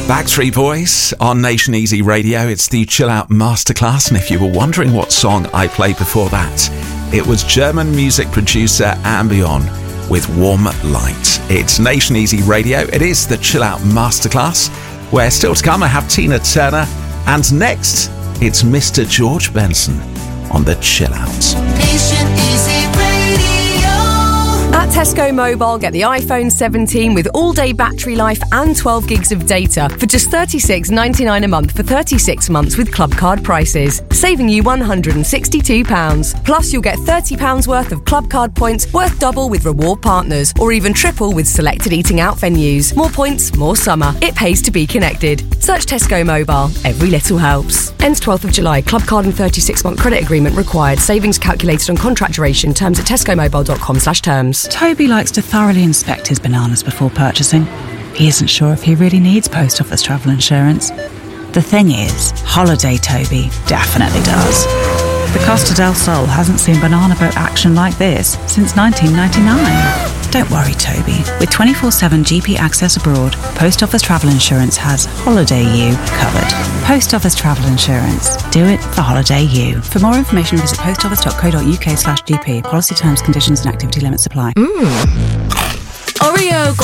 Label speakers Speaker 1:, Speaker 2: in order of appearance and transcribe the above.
Speaker 1: Backstreet Boys on Nation Easy Radio. It's the Chill Out Masterclass, and if you were wondering what song I played before that, it was German music producer Ambion with Warm Light. It's Nation Easy Radio. It is the Chill Out Masterclass, where still to come I have Tina Turner, and next it's Mr. George Benson on the Chill Out.
Speaker 2: Nation Easy Radio.
Speaker 3: At Tesco Mobile, get the iPhone 17 with all-day battery life and 12 gigs of data for just $36.99 a month for 36 months with club card prices, saving you £162. Plus, you'll get £30 worth of club card points worth double with reward partners, or even triple with selected eating out venues. More points, more summer. It pays to be connected. Search Tesco Mobile. Every little helps. Ends 12th of July. Club card and 36-month credit agreement required. Savings calculated on contract duration. Terms at tescomobile.com/terms.
Speaker 4: Toby likes to thoroughly inspect his bananas before purchasing. He isn't sure if he really needs post office travel insurance. The thing is, Holiday Toby definitely does. The Costa del Sol hasn't seen banana boat action like this since 1999. Don't worry, Toby. With 24/7 GP access abroad, Post Office Travel Insurance has Holiday You covered. Post Office Travel Insurance. Do it for Holiday You. For more information, visit postoffice.co.uk/GP. Policy terms, conditions and activity limits apply.
Speaker 3: Oreo